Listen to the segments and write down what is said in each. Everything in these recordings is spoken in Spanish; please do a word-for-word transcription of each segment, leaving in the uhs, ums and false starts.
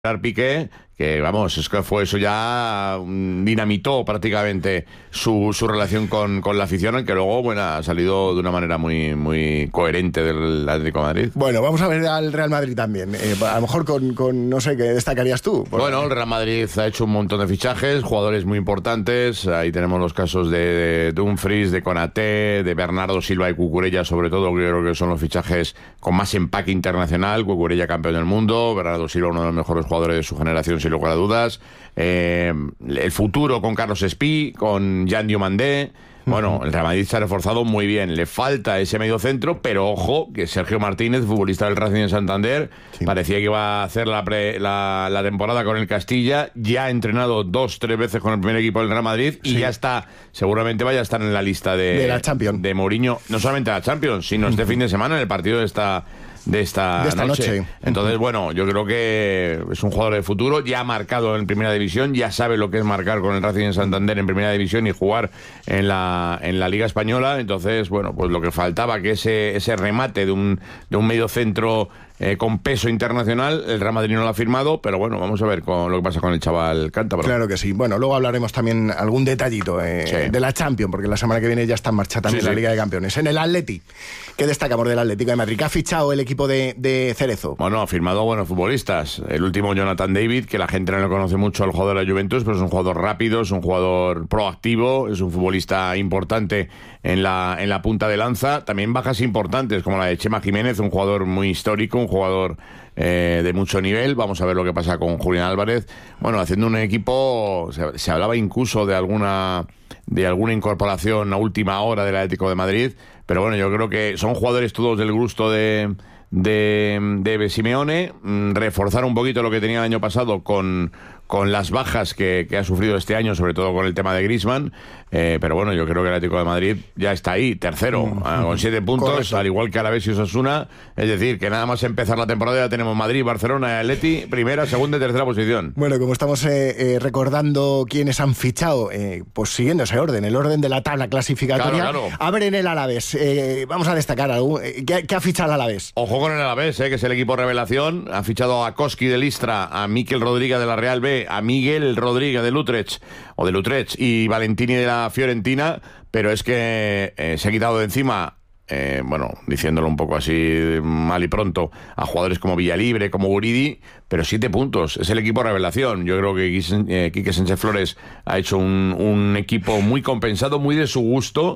Piqué, que vamos, es que fue eso ya, dinamitó prácticamente su, su relación con, con la afición, que luego, bueno, ha salido de una manera muy, muy coherente del Atlético de Madrid. Bueno, vamos a ver al Real Madrid también. Eh, a lo mejor con, con, no sé, ¿qué destacarías tú? Por... Bueno, el Real Madrid ha hecho un montón de fichajes, jugadores muy importantes. Ahí tenemos los casos de, de Dumfries, de Konaté, de Bernardo Silva y Cucurella, sobre todo, que creo que son los fichajes con más empaque internacional. Cucurella campeón del mundo, Bernardo Silva uno de los mejores jugadores de su generación, sin lugar a dudas. Eh, el futuro con Carlos Espí, con Jan Diomandé. Bueno, el Real Madrid se ha reforzado muy bien. Le falta ese medio centro, pero ojo, que Sergio Martínez, futbolista del Racing de Santander, sí, parecía que iba a hacer la, pre, la, la temporada con el Castilla. Ya ha entrenado dos, tres veces con el primer equipo del Real Madrid, sí, y ya está, seguramente vaya a estar en la lista de, de la Champions, de Mourinho. No solamente la Champions, sino este fin de semana en el partido de esta... de esta, de esta noche. noche. Entonces, bueno, yo creo que es un jugador de futuro, ya ha marcado en Primera División, ya sabe lo que es marcar con el Racing de Santander en Primera División y jugar en la, en la Liga Española. Entonces, bueno, pues lo que faltaba, que ese, ese remate de un, de un medio centro eh, con peso internacional, el Real Madrid no lo ha firmado, pero bueno, vamos a ver con lo que pasa con el chaval cántabro. Claro que sí. Bueno, luego hablaremos también algún detallito eh, sí. de la Champions, porque la semana que viene ya está en marcha también sí, la sí. Liga de Campeones. En el Atleti, ¿qué destacamos del Atlético de Madrid? ¿Qué ha fichado el equipo de, de Cerezo? Bueno, ha firmado buenos futbolistas. El último, Jonathan David, que la gente no le conoce mucho al jugador de la Juventus, pero es un jugador rápido, es un jugador proactivo, es un futbolista importante en la, en la punta de lanza. También bajas importantes, como la de Chema Jiménez, un jugador muy histórico, un jugador eh, de mucho nivel. Vamos a ver lo que pasa con Julián Álvarez. Bueno, haciendo un equipo, se, se hablaba incluso de alguna, de alguna incorporación a última hora del Atlético de Madrid, pero bueno, yo creo que son jugadores todos del gusto de... de, de Simeone, reforzar un poquito lo que tenía el año pasado con, con las bajas que, que ha sufrido este año, sobre todo con el tema de Griezmann, eh, pero bueno, yo creo que el Atlético de Madrid ya está ahí, tercero, mm, uh, con siete puntos, correcto, al igual que Alavés y Osasuna, es decir, que nada más empezar la temporada ya tenemos Madrid, Barcelona y Atleti, primera, segunda y tercera posición. Bueno, como estamos eh, eh, recordando quiénes han fichado, eh, pues siguiendo ese orden, el orden de la tabla clasificatoria, claro, claro. A ver, en el Alavés, eh, vamos a destacar algo, eh, ¿qué, ¿qué ha fichado el Alavés? Ojo con el Alavés, eh, que es el equipo revelación, ha fichado a Koski de Listra, a Mikel Rodríguez de la Real B, a Miguel Rodríguez de Utrecht, o del Utrecht, y Valentini de la Fiorentina, pero es que eh, se ha quitado de encima, eh, bueno, diciéndolo un poco así mal y pronto, a jugadores como Villalibre, como Guridi, pero siete puntos, es el equipo revelación. Yo creo que eh, Quique Sánchez Flores ha hecho un, un equipo muy compensado, muy de su gusto,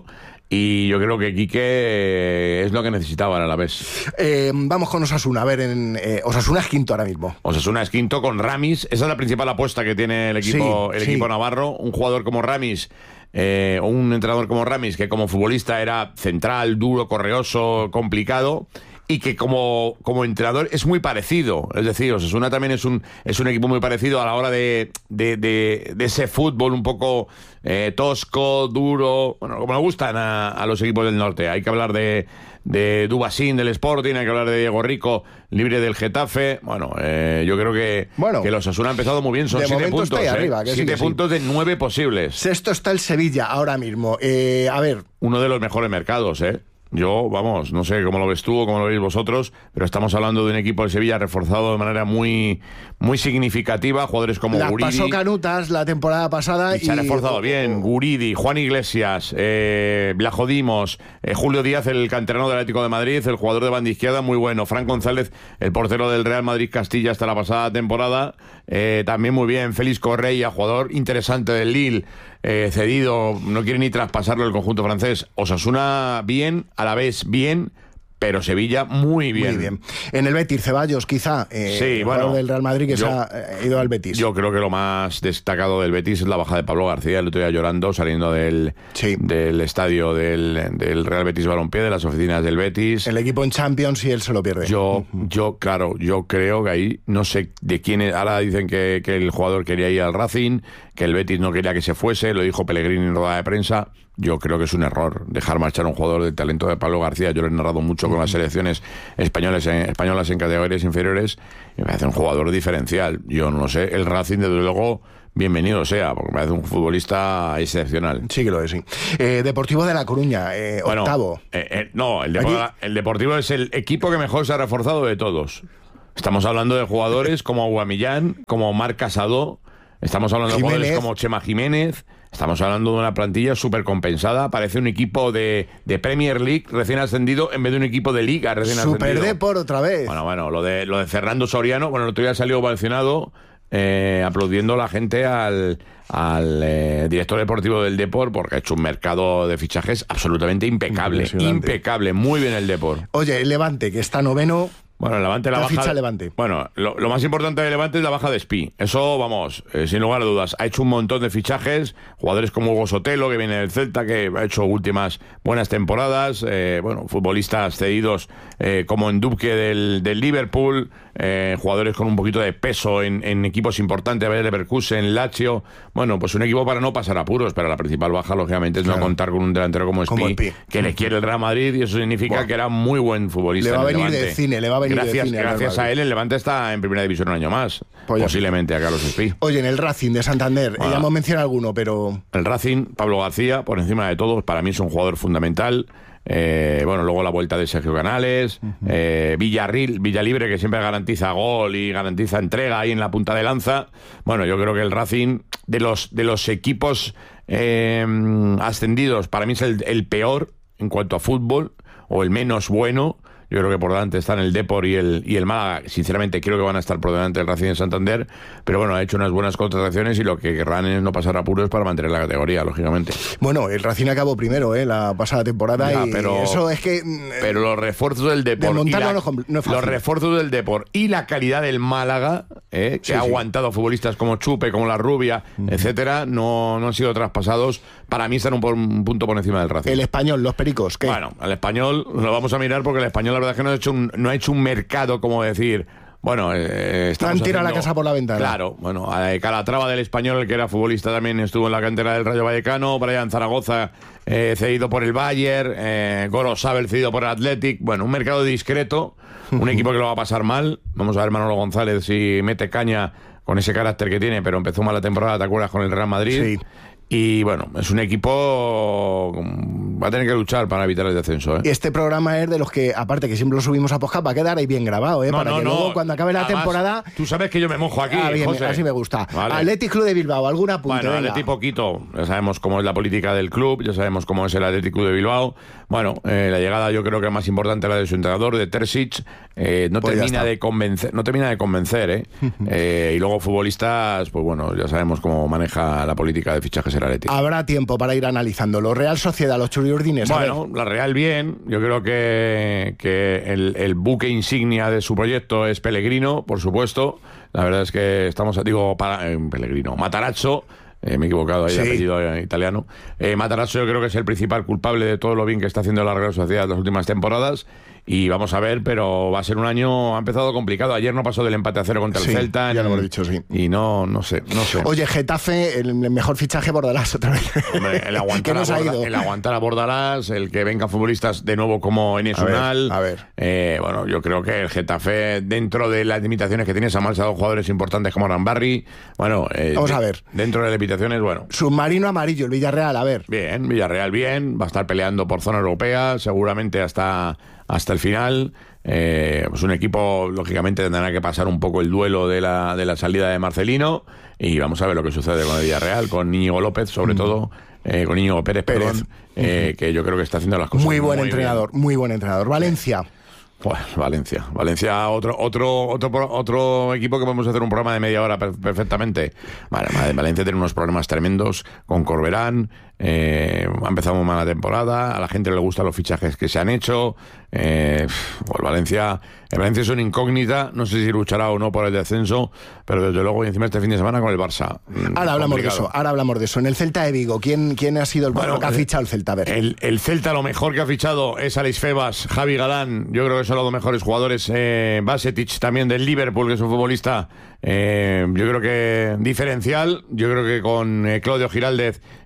y yo creo que Quique es lo que necesitaba a la vez. Eh, vamos con Osasuna. A ver, en, eh, Osasuna es quinto ahora mismo. Osasuna es quinto con Ramis. Esa es la principal apuesta que tiene el equipo, sí, el sí. equipo navarro. Un jugador como Ramis, eh, o un entrenador como Ramis, que como futbolista era central, duro, correoso, complicado, y que como, como entrenador es muy parecido. Es decir, Osasuna también es un, es un equipo muy parecido a la hora de, de, de, de ese fútbol un poco eh, tosco, duro, bueno, como le gustan a, a los equipos del norte. Hay que hablar de, de Dubasín del Sporting, hay que hablar de Diego Rico, libre del Getafe. Bueno, eh, yo creo que, bueno, que los Osasuna ha empezado muy bien, son siete puntos, eh, arriba, siete sí puntos sí. de nueve posibles. Sexto está el Sevilla ahora mismo. Eh, a ver, uno de los mejores mercados, ¿eh? Yo, vamos, no sé cómo lo ves tú o cómo lo veis vosotros, pero estamos hablando de un equipo de Sevilla reforzado de manera muy muy significativa, jugadores como la Guridi. Pasó Canutas la temporada pasada. Y, y... se ha reforzado bien, Guridi, Juan Iglesias, eh, Blajodimos, eh, Julio Díaz, el canterano del Atlético de Madrid, el jugador de banda izquierda, muy bueno. Fran González, el portero del Real Madrid Castilla hasta la pasada temporada, eh, también muy bien. Félix Correia, jugador interesante del Lille, eh, cedido, no quiere ni traspasarlo el conjunto francés. Osasuna bien, a la vez bien, pero Sevilla muy bien. Muy bien. En el Betis, Ceballos, quizá, eh, sí, el bueno, del Real Madrid que yo, se ha eh, ido al Betis. Yo creo que lo más destacado del Betis es la baja de Pablo García, el otro día llorando, saliendo del, sí. del estadio del, del Real Betis Balompié, de las oficinas del Betis. El equipo en Champions y él se lo pierde. Yo, uh-huh. yo claro, yo creo que ahí, no sé de quién es, ahora dicen que, que el jugador quería ir al Racing, que el Betis no quería que se fuese, lo dijo Pellegrini en rueda de prensa. Yo creo que es un error dejar marchar a un jugador del talento de Pablo García. Yo lo he narrado mucho con las selecciones españolas en, españolas en categorías inferiores y me parece un jugador diferencial. Yo no lo sé, el Racing desde luego bienvenido sea, porque me parece un futbolista excepcional. Sí que lo es, sí. Eh, Deportivo de La Coruña, eh, bueno, octavo. Eh, eh, no, el, Depo- el Deportivo es el equipo que mejor se ha reforzado de todos. Estamos hablando de jugadores como Aubameyang, como Marc Casado, estamos hablando Jiménez. de jugadores como Chema Jiménez, estamos hablando de una plantilla súper compensada, parece un equipo de, de Premier League recién ascendido en vez de un equipo de Liga recién Super ascendido. Depor otra vez. Bueno, bueno, lo de, lo de Fernando Soriano, bueno, el otro día salió ovacionado, eh, aplaudiendo la gente al, al eh, director deportivo del Depor, porque ha hecho un mercado de fichajes absolutamente impecable, impecable, muy bien el Depor. Oye, el Levante, que está noveno. Bueno, el Levante la, la baja. Ficha Levante. Bueno, lo, lo más importante del Levante es la baja de Spi. Eso, vamos, eh, sin lugar a dudas. Ha hecho un montón de fichajes. Jugadores como Hugo Sotelo, que viene del Celta, que ha hecho últimas buenas temporadas. Eh, bueno, futbolistas cedidos eh, como Ndubke del, del Liverpool. Eh, jugadores con un poquito de peso en, en equipos importantes, Bayer Leverkusen, Lazio. Bueno, pues un equipo para no pasar apuros, pero la principal baja, lógicamente, es claro. no contar con un delantero como Spi, que le quiere el Real Madrid, y eso significa Buah. que era muy buen futbolista. Le va a venir de cine, le va a venir gracias, de cine. Gracias a él, el Levante está en primera división un año más. Pues posiblemente a Carlos Spi. Oye, en el Racing de Santander, Bueno, ya hemos mencionado alguno, pero... El Racing, Pablo García, por encima de todos, para mí es un jugador fundamental. Eh, bueno, luego la vuelta de Sergio Canales, uh-huh. eh, Villarreal, Villalibre, que siempre garantiza gol y garantiza entrega ahí en la punta de lanza. Bueno, yo creo que el Racing, de los, de los equipos eh, ascendidos, para mí es el, el peor en cuanto a fútbol, o el menos bueno. Yo creo que por delante están el Depor y el, y el Málaga. Sinceramente creo que van a estar por delante del Racing de Santander, pero bueno, ha hecho unas buenas contrataciones y lo que querrán es no pasar apuros para mantener la categoría, lógicamente. Bueno, el Racing acabó primero, ¿eh? La pasada temporada, ya, y pero, eso es que... Pero los refuerzos del Depor... De montarlo la, no, no es fácil. Los refuerzos del Depor y la calidad del Málaga, ¿eh? que sí, ha sí. aguantado futbolistas como Chupe, como La Rubia, uh-huh. etcétera, no, no han sido traspasados. Para mí están un, un punto por encima del Racing. El Español, los Pericos, ¿qué? Bueno, al Español lo vamos a mirar porque el Español la verdad es que no ha hecho un, no ha hecho un mercado, como decir... Bueno, eh, estamos han tirado haciendo, la casa por la ventana. Claro, bueno, a Calatrava del Español, el que era futbolista también estuvo en la cantera del Rayo Vallecano, Brian Zaragoza eh, cedido por el Bayern, eh, Goro Sabel cedido por el Athletic. Bueno, un mercado discreto, un equipo que lo va a pasar mal. Vamos a ver Manolo González si mete caña con ese carácter que tiene, pero empezó mal la temporada, ¿te acuerdas? Con el Real Madrid. Sí. Y bueno, es un equipo... Va a tener que luchar para evitar el descenso, ¿eh? Y este programa es de los que, aparte que siempre lo subimos a podcast, va a quedar ahí bien grabado, ¿eh? No, para no, que no. luego, cuando acabe la Además, temporada... Tú sabes que yo me mojo aquí, ah, bien, José. Así me gusta. Vale. Athletic Club de Bilbao, ¿algún apunte? Bueno, Athletic poquito. Ya sabemos cómo es la política del club, ya sabemos cómo es el Athletic Club de Bilbao. Bueno, eh, la llegada yo creo que es más importante la de su entrenador, de Terzic. Eh, no, pues termina de convencer, no termina de convencer, ¿eh? eh, Y luego futbolistas, pues bueno, ya sabemos cómo maneja la política de fichajes el Athletic. Habrá tiempo para ir analizándolo. Real Sociedad, los churiurdines. Bueno, la Real bien. Yo creo que, que el, el buque insignia de su proyecto es Pellegrino, por supuesto. La verdad es que estamos, digo, para, eh, Pellegrino, Matarazzo. Eh, me he equivocado ahí, sí. apellido eh, italiano. Eh, Matarazzo yo creo que es el principal culpable de todo lo bien que está haciendo la Real Sociedad en las últimas temporadas. Y vamos a ver, pero va a ser un año, ha empezado complicado. Ayer no pasó del empate a cero contra el sí, Celta. Ya lo hemos dicho, sí. Y no, no sé, no sé. Oye, Getafe, el mejor fichaje Bordalás otra vez. Hombre, el aguantar, a, Borda, el aguantar a Bordalás, el que vengan futbolistas de nuevo como Enes Unal. A ver. Eh, bueno, yo creo que el Getafe, dentro de las limitaciones que tiene, se han marchado jugadores importantes como Rambarri. Bueno, eh, vamos a ver. Dentro de las limitaciones, bueno. Submarino amarillo, el Villarreal, a ver. Bien, Villarreal bien, va a estar peleando por zona europea, seguramente hasta, hasta el final. Eh, pues un equipo, lógicamente, tendrá que pasar un poco el duelo de la, de la salida de Marcelino y vamos a ver lo que sucede con el Villarreal, con Íñigo López, sobre mm. todo, eh, con Íñigo Pérez, Pérez. perdón, eh, mm. que yo creo que está haciendo las cosas muy buen muy entrenador, bien. muy buen entrenador. Valencia. Pues Valencia, Valencia, otro, otro, otro, otro equipo que podemos hacer un programa de media hora per- perfectamente. Vale, Valencia tiene unos problemas tremendos con Corberán. Eh, ha empezado muy mala temporada, a la gente le gustan los fichajes que se han hecho. Eh, pues Valencia, el Valencia es una incógnita, no sé si luchará o no por el descenso, pero desde luego y encima este fin de semana con el Barça. Ahora hablamos complicado. de eso, ahora hablamos de eso. En el Celta de Vigo, ¿quién, quién ha sido el bueno, que ha fichado el Celta? A ver. El, el Celta lo mejor que ha fichado es Alex Febas, Javi Galán, yo creo que son los dos mejores jugadores. eh, Basetic también del Liverpool, que es un futbolista eh, yo creo que diferencial. Yo creo que con eh, Claudio Giraldez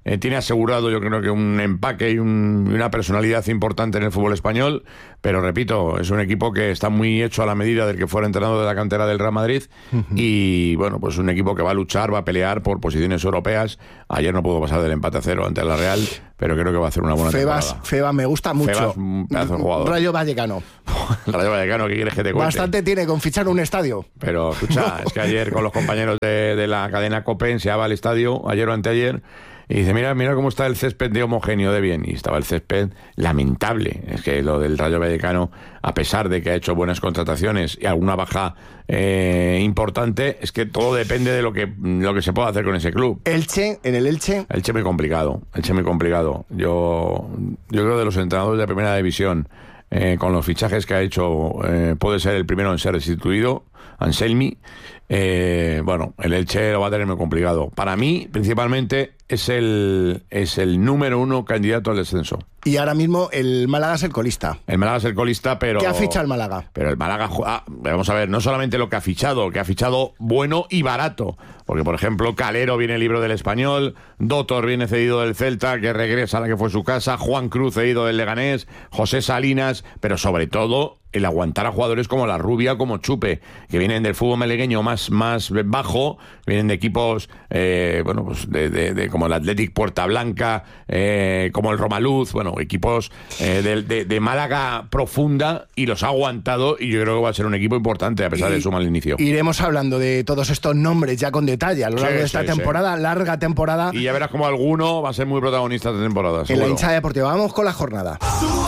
eh, tiene asegurado yo creo que un empaque y un, una personalidad importante en el fútbol español, pero repito, es un equipo que está muy hecho a la medida del que fuera entrenador de la cantera del Real Madrid uh-huh. y bueno, pues un equipo que va a luchar, va a pelear por posiciones europeas. Ayer no pudo pasar del empate a cero ante la Real, pero creo que va a hacer una buena Febas, temporada. Febas me gusta mucho. Febas, un pedazo de jugador. Rayo Vallecano. Rayo Vallecano, ¿qué quieres que te cuente? Bastante tiene con fichar un estadio. Pero escucha, es que ayer con los compañeros de, de la cadena COPE se va al estadio, ayer o anteayer, y dice, mira, mira cómo está el césped de homogéneo de bien. Y estaba el césped lamentable. Es que lo del Rayo Vallecano, a pesar de que ha hecho buenas contrataciones y alguna baja eh, importante, es que todo depende de lo que, lo que se pueda hacer con ese club. Elche, en el Elche. Elche muy complicado, Elche muy complicado. Yo, yo creo de los entrenadores de primera división, eh, con los fichajes que ha hecho, eh, puede ser el primero en ser restituido, Anselmi. Eh, bueno, el Elche lo va a tener muy complicado. Para mí, principalmente, es el, es el número uno candidato al descenso. Y ahora mismo el Málaga es el colista. El Málaga es el colista, pero... ¿Qué ha fichado el Málaga? Pero el Málaga... Ah, vamos a ver, no solamente lo que ha fichado, que ha fichado bueno y barato. Porque, por ejemplo, Calero viene libre del Español, Dotor viene cedido del Celta, que regresa a la que fue su casa, Juan Cruz cedido del Leganés, José Salinas, pero sobre todo el aguantar a jugadores como La Rubia, como Chupe, que vienen del fútbol malagueño más, más bajo, vienen de equipos, eh, bueno, pues de, de, de como el Athletic Puerta Blanca, eh, como el Romaluz, bueno, equipos eh, de, de, de Málaga profunda, y los ha aguantado, y yo creo que va a ser un equipo importante a pesar y de su mal inicio. Iremos hablando de todos estos nombres ya con detalle a lo largo sí, de esta sí, temporada, sí. larga temporada. Y ya verás como alguno va a ser muy protagonista esta temporada. En seguro. la hinchada deportiva. Vamos con la jornada.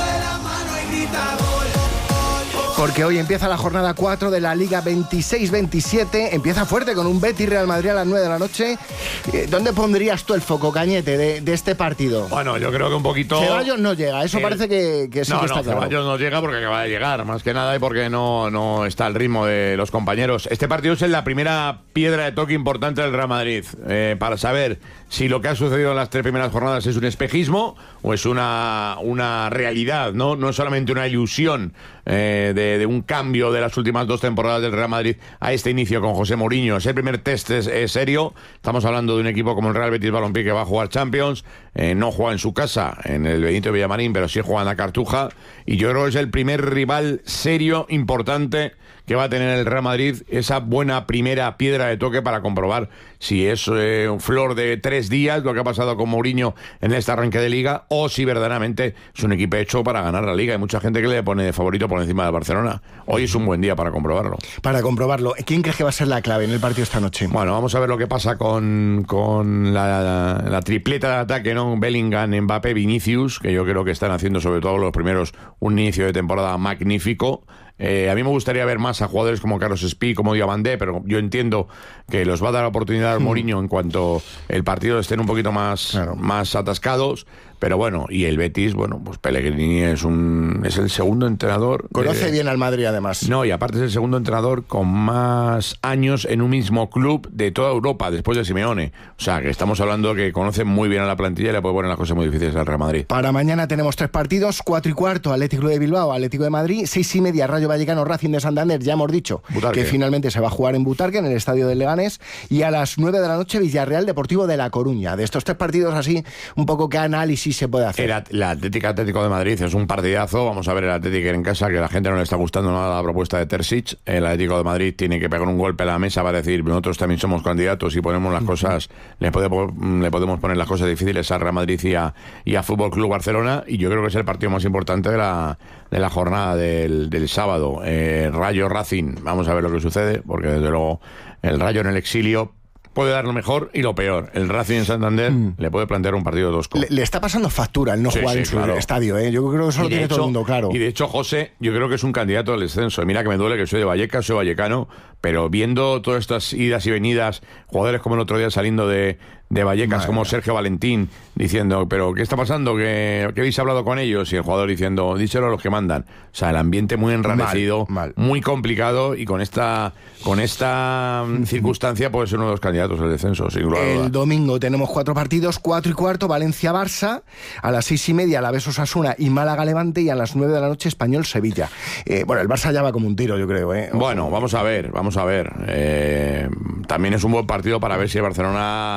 Porque hoy empieza la jornada cuatro de la Liga veintiséis veintisiete. Empieza fuerte con un Betis Real Madrid a las nueve de la noche. ¿Dónde pondrías tú el foco, Cañete, de, de este partido? Bueno, yo creo que un poquito... Ceballos no llega, eso el... parece que, que sí no, que está no, claro. Ceballos no llega porque acaba de llegar, más que nada, y porque no, no está al ritmo de los compañeros. Este partido es la primera piedra de toque importante del Real Madrid, eh, para saber si lo que ha sucedido en las tres primeras jornadas es un espejismo o es una, una realidad, ¿no? No es solamente una ilusión eh, de, de un cambio de las últimas dos temporadas del Real Madrid a este inicio con José Mourinho. Es el primer test es, es serio. Estamos hablando de un equipo como el Real Betis Balompié que va a jugar Champions, eh, no juega en su casa, en el Benito Villamarín, pero sí juega en la Cartuja, y yo creo que es el primer rival serio, importante, que va a tener el Real Madrid, esa buena primera piedra de toque para comprobar si es eh, un flor de tres días lo que ha pasado con Mourinho en este arranque de Liga, o si verdaderamente es un equipo hecho para ganar la Liga. Hay mucha gente que le pone de favorito por encima del Barcelona. Hoy es un buen día para comprobarlo. Para comprobarlo. ¿Quién crees que va a ser la clave en el partido esta noche? Bueno, vamos a ver lo que pasa con, con la, la, la tripleta de ataque, ¿no? Bellingham, Mbappé, Vinicius, que yo creo que están haciendo sobre todo los primeros un inicio de temporada magnífico. Eh, a mí me gustaría ver más a jugadores como Carlos Espí, como Diabandé, pero yo entiendo que los va a dar la oportunidad al Mourinho en cuanto el partido estén un poquito más, claro. más atascados. Pero bueno, y el Betis, bueno, pues Pellegrini es un es el segundo entrenador. Conoce de, bien al Madrid, además. No, y aparte es el segundo entrenador con más años en un mismo club de toda Europa, después de Simeone. O sea, que estamos hablando que conoce muy bien a la plantilla y le puede poner las cosas muy difíciles al Real Madrid. Para mañana tenemos tres partidos, cuatro y cuarto, Atlético de Bilbao, Atlético de Madrid, seis y media, Rayo Vallecano, Racing de Santander, ya hemos dicho Butarque. Que finalmente se va a jugar en Butarque, en el estadio del Leganés, y a las nueve de la noche, Villarreal Deportivo de La Coruña. De estos tres partidos, así, un poco qué análisis se puede hacer. Era la Atlético Atlético de Madrid es un partidazo. Vamos a ver el Atlético en casa, que a la gente no le está gustando nada la propuesta de Terzic. El Atlético de Madrid tiene que pegar un golpe a la mesa para decir, nosotros también somos candidatos y ponemos las cosas, le podemos, le podemos poner las cosas difíciles a Real Madrid y a, y a Fútbol Club Barcelona, y yo creo que es el partido más importante de la, de la jornada del, del sábado. Eh, Rayo Racing, vamos a ver lo que sucede, porque desde luego el Rayo en el exilio puede dar lo mejor y lo peor. El Racing en Santander mm. le puede plantear un partido tosco. Le, le está pasando factura el no sí, jugar sí, en su claro. estadio, ¿eh? Yo creo que eso lo tiene hecho, todo el mundo claro. Y de hecho, José, yo creo que es un candidato al descenso. Mira que me duele que soy de Vallecas, soy vallecano, pero viendo todas estas idas y venidas, jugadores como el otro día saliendo de, de Vallecas, Madre como Sergio Valentín, diciendo, pero ¿qué está pasando? ¿Qué, ¿Qué habéis hablado con ellos? Y el jugador diciendo, díselo a los que mandan. O sea, el ambiente muy enrarecido, mal, mal. muy complicado, y con esta con esta circunstancia puede ser uno de los candidatos al descenso, sin duda. El domingo tenemos cuatro partidos, cuatro y cuarto, Valencia-Barça, a las seis y media, Alavés Osasuna y Málaga-Levante, y a las nueve de la noche, Español-Sevilla. Eh, bueno, el Barça ya va como un tiro, yo creo, ¿eh? Bueno, vamos a ver, vamos a ver. Eh, también es un buen partido para ver si el Barcelona está haciendo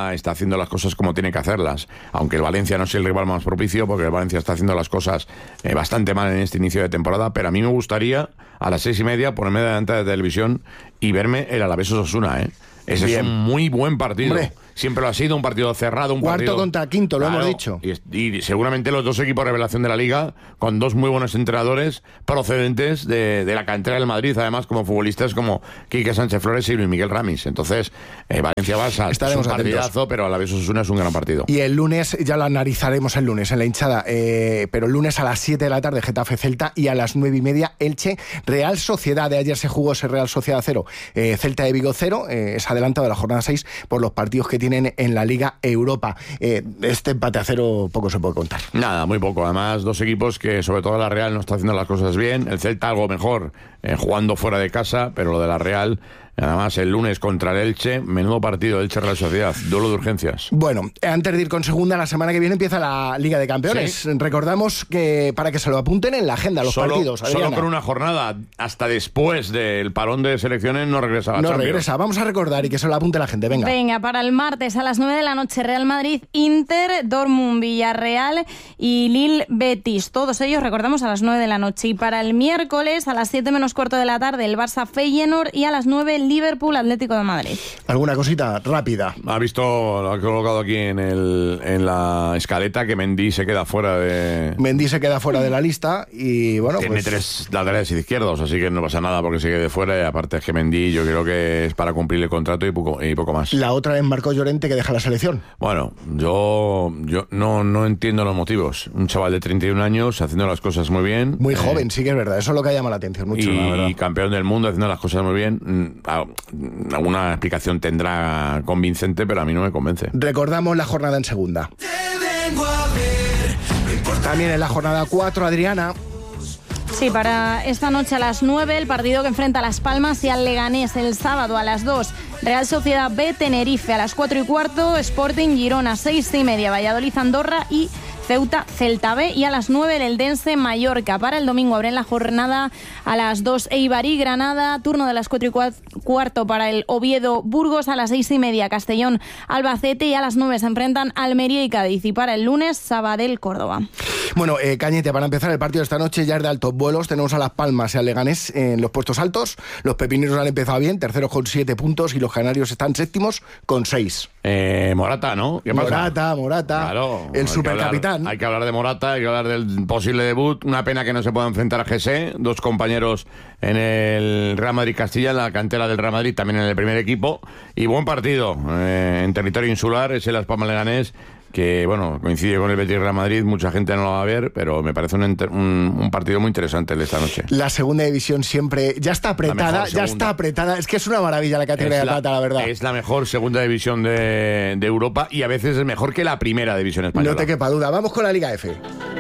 haciendo las cosas como tiene que hacerlas. Aunque el Valencia no sea el rival más propicio, porque el Valencia está haciendo las cosas eh, bastante mal en este inicio de temporada, pero a mí me gustaría a las seis y media ponerme delante de la televisión y verme el Alavés-Osasuna, ¿eh? Ese Bien. es un muy buen partido. Hombre. Siempre lo ha sido, un partido cerrado, un Cuarto partido... contra quinto, lo claro, hemos dicho. Y, y seguramente los dos equipos revelación de la Liga, con dos muy buenos entrenadores procedentes de, de la cantera del Madrid, además como futbolistas como Quique Sánchez Flores y Luis Miguel Ramis. Entonces, eh, Valencia-Barça es un partidazo, pero a la vez Osasuna es un gran partido. Y el lunes, ya lo analizaremos el lunes en la hinchada, eh, pero el lunes a las siete de la tarde Getafe-Celta y a las nueve y media Elche-Real Sociedad. De ayer se jugó ese Real Sociedad cero, eh, Celta de Vigo cero, eh, es adelantado de la jornada seis por los partidos que tienen en la Liga Europa. Eh, este empate a cero poco se puede contar. Nada, muy poco. Además, dos equipos que sobre todo la Real no está haciendo las cosas bien. El Celta algo mejor eh, jugando fuera de casa, pero lo de la Real... Además, el lunes contra el Elche, menudo partido, Elche-Real Sociedad, duelo de urgencias. Bueno, antes de ir con segunda, la semana que viene empieza la Liga de Campeones. ¿Sí? Recordamos que para que se lo apunten en la agenda, los solo, partidos. Adriana. Solo con una jornada, hasta después del parón de selecciones no regresa a la No Champions. regresa, vamos a recordar y que se lo apunte la gente, venga. Venga, para el martes a las nueve de la noche, Real Madrid, Inter, Dortmund, Villarreal y Lille, Betis. Todos ellos, recordamos, a las nueve de la noche. Y para el miércoles, a las siete menos cuarto de la tarde, el Barça, Feyenoord y a las nueve, Liverpool, Atlético de Madrid. ¿Alguna cosita rápida? Ha visto, lo ha colocado aquí en, el, en la escaleta, que Mendy se queda fuera de... Mendy se queda fuera de la lista y bueno, Tiene pues... tres laterales izquierdos, así que no pasa nada porque se quede fuera. Y aparte es que Mendy yo creo que es para cumplir el contrato y poco, y poco más. La otra es Marco Llorente, que deja la selección. Bueno, yo, yo no, no entiendo los motivos. Un chaval de treinta y un años haciendo las cosas muy bien. Muy eh, joven, sí que es verdad. Eso es lo que llama la atención mucho, y, la verdad. Y campeón del mundo haciendo las cosas muy bien. Alguna explicación tendrá convincente, pero a mí no me convence. Recordamos la jornada en segunda. También en la jornada cuatro, Adriana. Sí, para esta noche a las nueve, el partido que enfrenta a Las Palmas y al Leganés. El sábado a las dos, Real Sociedad B, Tenerife. A las cuatro y cuarto, Sporting Girona. Seis y media, Valladolid, Andorra y Ceuta, Celta B. Y a las nueve, el Eldense, Mallorca. Para el domingo abren la jornada a las dos, Eibar y Granada. Turno de las cuatro y cuarto para el Oviedo, Burgos. A las seis y media, Castellón, Albacete. Y a las nueve se enfrentan Almería y Cádiz. Y para el lunes, Sabadell, Córdoba. Bueno, eh, Cañete, para empezar el partido de esta noche ya es de altos vuelos. Tenemos a Las Palmas y al Leganés en los puestos altos. Los pepineros han empezado bien, terceros con siete puntos y los canarios están séptimos con seis. Eh, Morata, ¿no? ¿Qué pasa? Morata, Morata, claro, el supercapitán. Hay que hablar de Morata, hay que hablar del posible debut. Una pena que no se pueda enfrentar a Jesse, dos compañeros en el Real Madrid Castilla, en la cantera del Real Madrid, también en el primer equipo. Y buen partido eh, en territorio insular, es el Las Palmas Leganés, que bueno, coincide con el Betis Real Madrid, mucha gente no lo va a ver, pero me parece un, un, un partido muy interesante el de esta noche. La segunda división siempre ya está apretada, ya está apretada, es que es una maravilla la categoría de plata, la verdad. Es la mejor segunda división de, de Europa y a veces es mejor que la primera división española. No te quepa duda, vamos con la Liga F.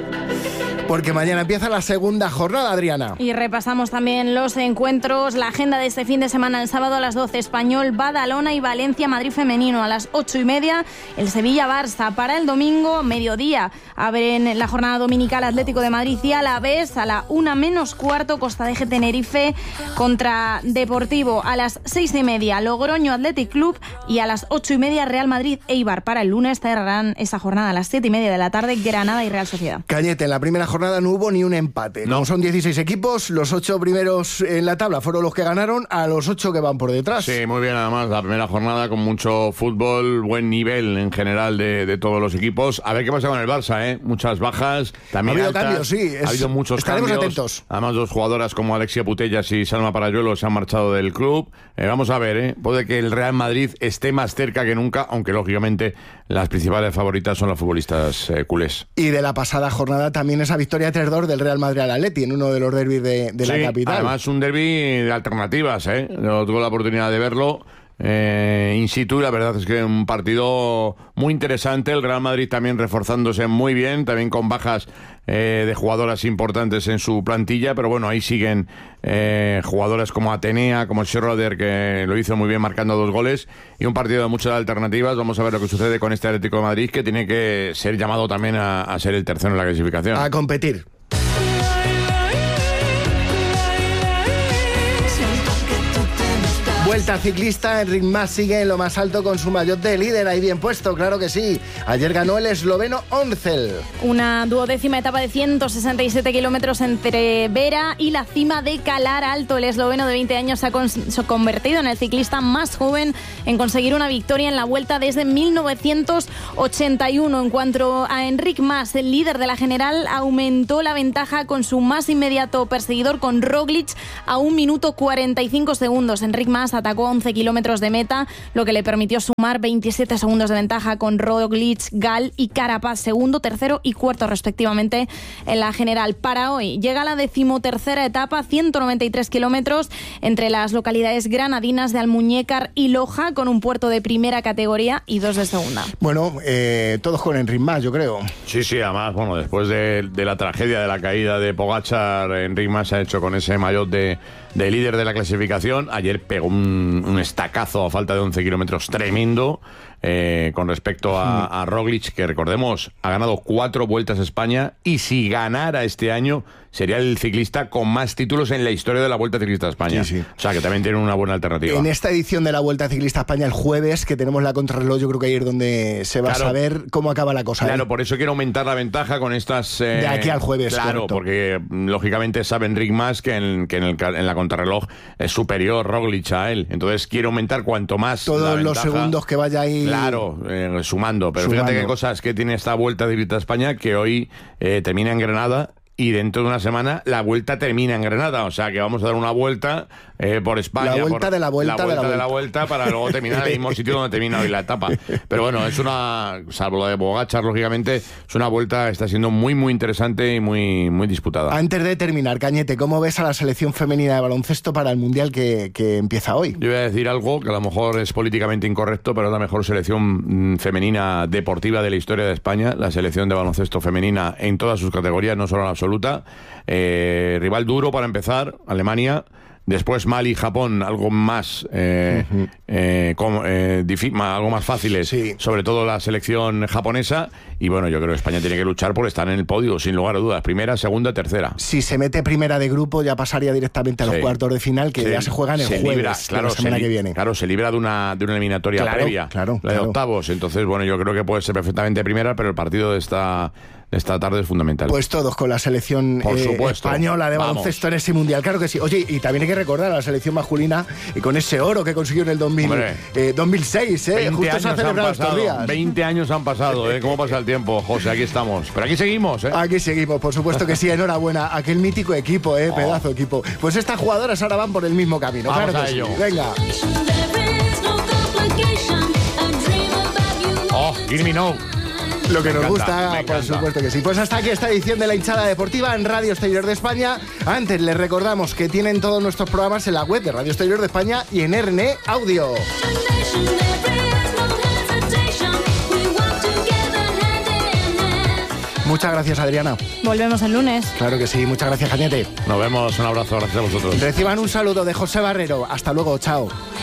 Porque mañana empieza la segunda jornada, Adriana. Y repasamos también los encuentros, la agenda de este fin de semana. El sábado a las doce, Español, Badalona y Valencia, Madrid femenino. A las ocho y media, el Sevilla-Barça. Para el domingo, mediodía, abren la jornada dominical Atlético de Madrid y Alavés. A la una menos cuarto, Costa de Tenerife contra Deportivo. A las seis y media, Logroño Athletic Club. Y a las ocho y media, Real Madrid Eibar. Para el lunes cerrarán esa jornada a las siete y media de la tarde, Granada y Real Sociedad. Cañete, en la primera jornada no hubo ni un empate. No. Como son dieciséis equipos, los ocho primeros en la tabla fueron los que ganaron a los ocho que van por detrás. Sí, muy bien, además la primera jornada con mucho fútbol, buen nivel en general de, de todos los equipos. A ver qué pasa con el Barça, ¿eh? Muchas bajas, también ha habido altas, cambios, sí. Es, ha habido muchos estaremos cambios. atentos. Además, dos jugadoras como Alexia Putellas y Salma Parayuelo se han marchado del club. Eh, vamos a ver, ¿eh? Puede que el Real Madrid esté más cerca que nunca, aunque lógicamente las principales favoritas son los futbolistas eh, culés. Y de la pasada jornada también esa victoria tres dos del Real Madrid al Atleti en uno de los derbis de, de sí, la capital. Además un derbi de alternativas, ¿eh? Yo tuve la oportunidad de verlo eh, in situ y la verdad es que un partido muy interesante. El Real Madrid también reforzándose muy bien, también con bajas eh, de jugadoras importantes en su plantilla, pero bueno, ahí siguen eh, jugadoras como Atenea, como Schroeder, que lo hizo muy bien marcando dos goles, y un partido de muchas alternativas. Vamos a ver lo que sucede con este Atlético de Madrid, que tiene que ser llamado también a, a ser el tercero en la clasificación. A competir. Vuelta ciclista, Enric Mas sigue en lo más alto con su maillot de líder, ahí bien puesto, claro que sí. Ayer ganó el esloveno Oncel. Una duodécima etapa de ciento sesenta y siete kilómetros entre Vera y la cima de Calar Alto. El esloveno de veinte años se ha, con- se ha convertido en el ciclista más joven en conseguir una victoria en la Vuelta desde mil novecientos ochenta y uno. En cuanto a Enric Mas, el líder de la general, aumentó la ventaja con su más inmediato perseguidor, con Roglic, a un minuto cuarenta y cinco segundos. Enric Mas atacó a once kilómetros de meta, lo que le permitió sumar veintisiete segundos de ventaja con Roglic, Gal y Carapaz, segundo, tercero y cuarto respectivamente en la general. Para hoy llega la decimotercera etapa, ciento noventa y tres kilómetros entre las localidades granadinas de Almuñécar y Loja, con un puerto de primera categoría y dos de segunda. Bueno, eh, todos con Enric Mas, yo creo. Sí, sí, además, bueno, después de, de la tragedia de la caída de Pogačar, Enric Mas ha hecho con ese maillot de, de líder de la clasificación. Ayer pegó un, un estacazo a falta de once kilómetros tremendo eh, con respecto a, a Roglic, que recordemos, ha ganado cuatro Vueltas a España, y si ganara este año sería el ciclista con más títulos en la historia de la Vuelta Ciclista a España. Sí, sí. O sea, que también tiene una buena alternativa. En esta edición de la Vuelta Ciclista a España, el jueves, que tenemos la contrarreloj, yo creo que ahí es donde se va Claro. a saber cómo acaba la cosa. Claro, ¿eh? por eso quiero aumentar la ventaja con estas... eh, De aquí al jueves, Claro, correcto. porque mm, lógicamente sabe Enric Mas que, en, que en, el, ca- en la contrarreloj es superior Roglic a él. Entonces quiero aumentar cuanto más Todos la los ventaja. segundos que vaya ahí. Claro, eh, sumando. Pero Sumando. fíjate qué cosas que tiene esta Vuelta Ciclista a España, que hoy eh, termina en Granada. Y dentro de una semana la Vuelta termina en Granada. O sea que vamos a dar una vuelta eh, por España. La vuelta por, de la vuelta la de la vuelta de la vuelta. vuelta para luego terminar en el mismo sitio donde termina hoy la etapa. Pero bueno, es una, salvo lo de Pogačar, lógicamente, es una vuelta que está siendo muy, muy interesante y muy, muy disputada. Antes de terminar, Cañete, ¿cómo ves a la selección femenina de baloncesto para el Mundial que, que empieza hoy? Yo voy a decir algo que a lo mejor es políticamente incorrecto, pero es la mejor selección mm, femenina deportiva de la historia de España, la selección de baloncesto femenina en todas sus categorías, no solo en absoluta. Eh, rival duro para empezar, Alemania. Después Mali y Japón, algo más eh, uh-huh. eh, como, eh, difi- algo más fáciles, sí. Sobre todo la selección japonesa. Y bueno, yo creo que España tiene que luchar por estar en el podio, sin lugar a dudas. Primera, segunda, tercera. Si se mete primera de grupo, ya pasaría directamente a los sí. cuartos de final, que se, ya se juegan el se jueves libra, de claro, la semana se li- que viene. Claro, se libra de una, de una eliminatoria claro, previa, claro, la de claro. octavos. Entonces, bueno, yo creo que puede ser perfectamente primera, pero el partido de esta... Esta tarde es fundamental. Pues todos con la selección Por eh, supuesto. española de Vamos. baloncesto en ese mundial, claro que sí. Oye, y también hay que recordar a la selección masculina y con ese oro que consiguió en el dos mil, eh, dos mil seis, eh, justo se ha celebrado estos días. veinte años han pasado, ¿eh? ¿Cómo pasa el tiempo, José? Aquí estamos. Pero aquí seguimos, ¿eh? Aquí seguimos, por supuesto que sí. Enhorabuena, aquel mítico equipo, ¿eh? Oh. Pedazo de equipo. Pues estas jugadoras ahora van por el mismo camino. Vamos claro a que ello. Sí. Venga. Oh, give me no. Lo que Me nos encanta, gusta, me por encanta. supuesto que sí. Pues hasta aquí esta edición de La Hinchada Deportiva en Radio Exterior de España. Antes les recordamos que tienen todos nuestros programas en la web de Radio Exterior de España y en R N E Audio. Muchas gracias, Adriana. Volvemos el lunes. Claro que sí. Muchas gracias, Cañete. Nos vemos, un abrazo, gracias a vosotros. Reciban un saludo de José Barrero. Hasta luego, chao.